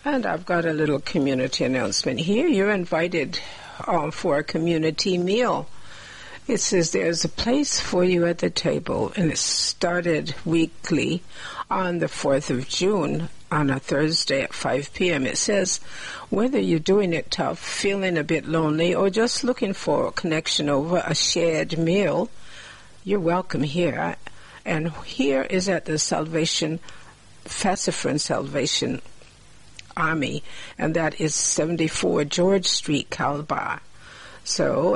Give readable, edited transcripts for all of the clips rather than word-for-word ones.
And I've got a little community announcement here. You're invited for a community meal. It says there's a place for you at the table, and it started weekly on the 4th of June on a Thursday at 5 p.m. It says, whether you're doing it tough, feeling a bit lonely, or just looking for a connection over a shared meal, you're welcome here. And here is at the Fassifern Salvation Army, and that is 74 George Street, Calbar. So,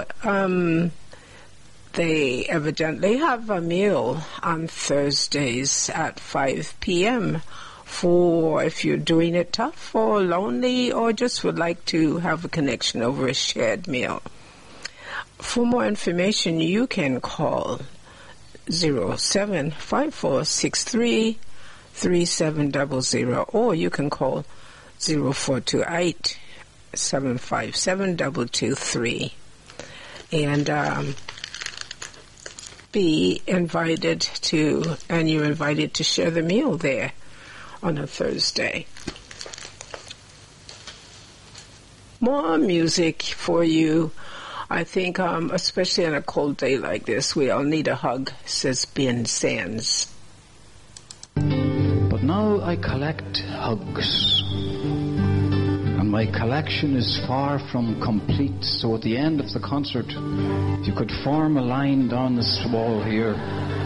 they evidently have a meal on Thursdays at 5 p.m. for if you're doing it tough or lonely or just would like to have a connection over a shared meal. For more information, you can call 0754633700, or you can call 0428-757-223. And be invited to, and you're invited to share the meal there on a Thursday. More music for you. I think, especially on a cold day like this, we all need a hug, says Ben Sands. But now I collect hugs, and my collection is far from complete. So at the end of the concert, you could form a line down this wall here